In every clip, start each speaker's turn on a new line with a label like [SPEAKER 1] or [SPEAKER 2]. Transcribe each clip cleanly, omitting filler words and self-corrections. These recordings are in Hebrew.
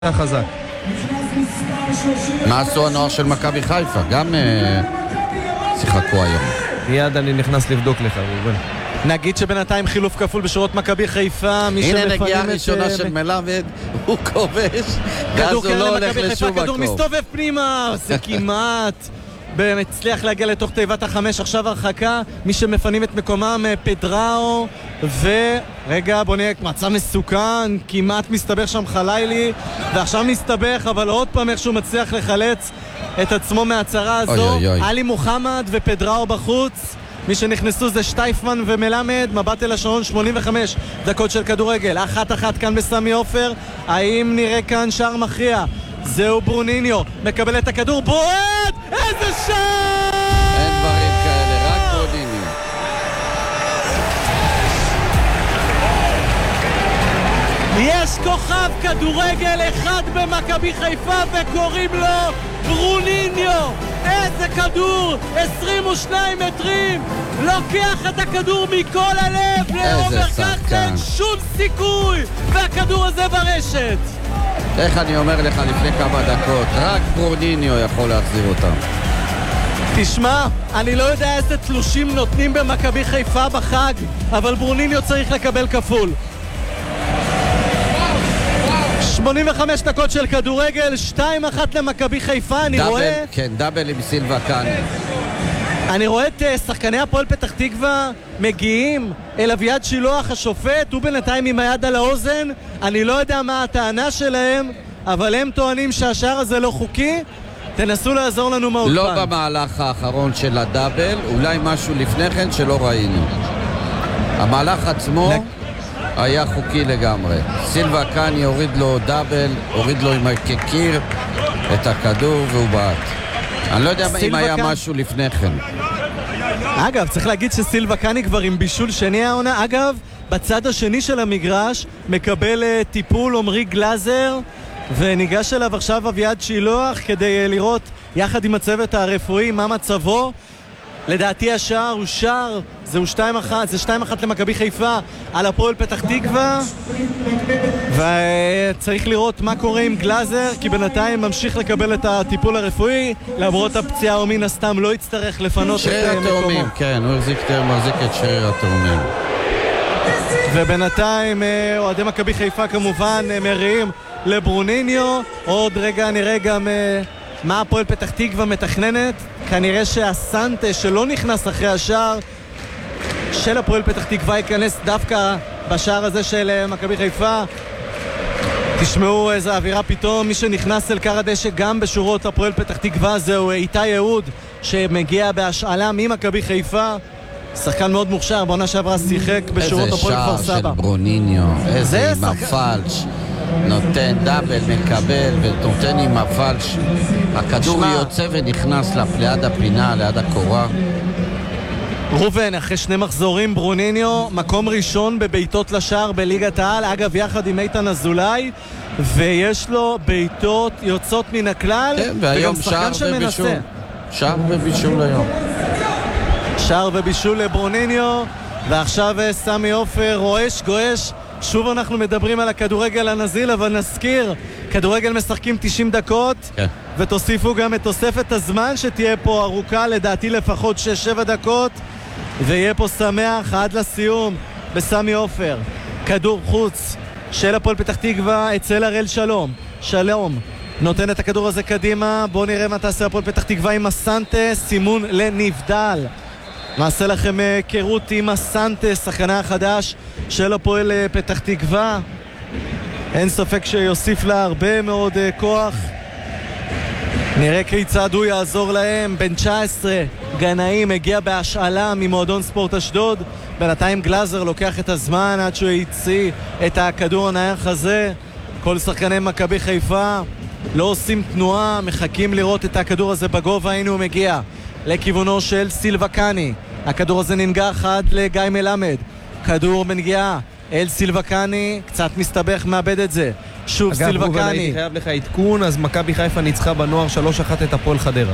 [SPEAKER 1] חזק.
[SPEAKER 2] מה עשו הנוער של מכבי חיפה? גם שיחקו היום.
[SPEAKER 1] מיד אני נכנס לבדוק לך, ראובן.
[SPEAKER 3] נגיד שבינתיים חילוף כפול בשורות מכבי חיפה.
[SPEAKER 2] הנה נגיעה ראשונה של מלמד, הוא כובש, ואז הוא לא הולך לשום מקום.
[SPEAKER 3] כדור מסתובב פנימה, זה כמעט באמת הצליח להגיע לתוך תיבת החמש. עכשיו הרחקה, מי שמפנים את מקומם פדראו, ורגע בוא נהיה מצא מסוכן, כמעט מסתבך שם חלילי, ועכשיו מסתבך, אבל עוד פעם איכשהו מצליח לחלץ את עצמו מהצרה הזו. עלי מוחמד ופדראו בחוץ. מי שנכנסו זה שטייפמן ומלמד. מבט אל השעון, 85 דקות של כדורגל, 1-1 כאן בסמי עופר. האם נראה כאן שער מכריע? זהו ברוניניו, מקבל את הכדור, בועט! איזה שער!
[SPEAKER 2] אין דברים כאלה, רק ברוניניו.
[SPEAKER 3] יש כוכב כדורגל אחד במכבי חיפה וקוראים לו ברוניניו. איזה כדור, 22 מטרים, לוקח את הכדור מכל הלב לעומר קרקן, שום סיכוי, והכדור הזה ברשת.
[SPEAKER 2] איך אני אומר לך לפני כמה דקות, רק ברוניניו יכול להחזיר אותם.
[SPEAKER 3] תשמע, אני לא יודע איזה תלושים נותנים במכבי חיפה בחג, אבל ברוניניו צריך לקבל כפול. 85 דקות של כדורגל, 2-1 למכבי חיפה. אני רואה...
[SPEAKER 2] כן, דאבל עם סילבה קאני.
[SPEAKER 3] אני רואה את שחקני הפועל פתח תקווה מגיעים אל אביעד שילוח השופט, הוא בינתיים עם היד על האוזן. אני לא יודע מה הטענה שלהם, אבל הם טוענים שהשער הזה לא חוקי. תנסו לעזור לנו מהאולפן.
[SPEAKER 2] לא במהלך האחרון של הדאבל, אולי משהו לפני כן שלא ראינו. המהלך עצמו היה חוקי לגמרי. סילבה קאני הוריד לו דאבל, הוריד לו עם הקיר את הכדור והוא בעט. אני לא יודע אם היה משהו לפני כן.
[SPEAKER 3] אגב, צריך להגיד שסילבה קאני כבר עם בישול שני העונה. אגב, בצד השני של המגרש מקבל טיפול עומרי גלזר, וניגש אליו עכשיו אביעד שילוח כדי לראות יחד עם הצוות הרפואי מה מצבו. לדעתי השער הוא שער, זהו 2-1, זה 2-1 למכבי חיפה על הפועל פתח תקווה, וצריך לראות מה קורה עם גלזר, כי בינתיים ממשיך לקבל את הטיפול הרפואי, למרות הפציעה הוא מן הסתם לא יצטרך לפנות את מקומו.
[SPEAKER 2] כן, הוא מחזיק את שריר התאומים.
[SPEAKER 3] ובינתיים אוהדי מכבי חיפה כמובן מריעים לברוניניו. עוד רגע נראה גם מה הפועל פתח תקווה מתכננת. כנראה שהסנטה שלא נכנס אחרי השער של הפועל פתח תקווה ייכנס דווקא בשער הזה של מכבי חיפה. תשמעו איזה אווירה פתאום. מי שנכנס אל קר הדשא גם בשורות הפועל פתח תקווה זהו איתי יהוד, שמגיע בהשאלה ממכבי חיפה, שחקן מאוד מוכשר, בעונה שעברה שיחק בשורות הפועל כפר סבא.
[SPEAKER 2] איזה שער של ברוניניו, איזה עם הפלש, נותן דאבל, מקבל ונותן עם הפלש. הכדור יוצא ונכנס ליד הפינה, ליד הקורה.
[SPEAKER 3] רובן, אחרי שני מחזורים ברוניניו מקום ראשון בביתות לשער בליגת העל, אגב יחד עם איתן אזולאי, ויש לו ביתות יוצאות מן הכלל,
[SPEAKER 2] כן, והיום שער ובישול. שער ובישול היום.
[SPEAKER 3] שער ובישול לברוניניו. ועכשיו סמי עופר רועש גועש. שוב אנחנו מדברים על הכדורגל הנזיל, אבל נזכיר, כדורגל משחקים 90 דקות, ותוסיפו גם את תוספת הזמן שתהיה פה ארוכה, לדעתי לפחות 6-7 דקות, ויהיה פה שמח עד לסיום בסמי עופר. כדור חוץ של הפועל פתח תקווה אצל הראל שלום. שלום נותן את הכדור הזה קדימה, בואו נראה מה תעשה הפועל פתח תקווה עם הסנטה, סימון לנבדל. נעשה לכם היכרות עם הסנטה, שחקנה החדש של הפועל פתח תקווה. אין ספק שיוסיף לה הרבה מאוד כוח. נראה כיצד הוא יעזור להם. בן 19, גנאים, הגיע בהשאלה ממועדון ספורט אשדוד. בינתיים גלזר לוקח את הזמן עד שהוא יציא את הכדור הנייח הזה. כל שחקני מכבי חיפה לא עושים תנועה, מחכים לראות את הכדור הזה בגובה. הנה הוא מגיע לכיוונו של סילבה קאני. הכדור הזה ננגח עד לגיא מלמד. כדור בנגיעה אל סילבה קאני, קצת מסתבך, מאבד את זה. שוב סילבה קאני. אגב,
[SPEAKER 1] הייתי חייב לך עדכון, אז מכבי חיפה ניצחה בנוער 3-1 את הפועל חדרה.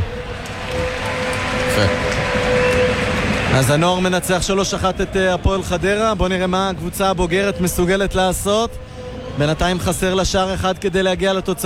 [SPEAKER 3] אז הנוער מנצח 3-1 את הפועל חדרה. בוא נראה מה הקבוצה הבוגרת מסוגלת לעשות. בינתיים חסר לה שער אחד כדי להגיע לתוצאה.